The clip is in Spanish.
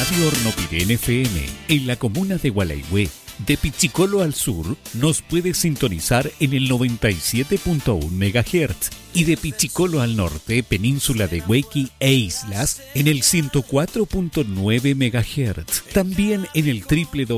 Radio Hornopirén FM, en la comuna de Gualeguay. De Pichicolo al sur, nos puede sintonizar en el 97.1 MHz y de Pichicolo al norte, península de Huequi e islas, en el 104.9 MHz. También en el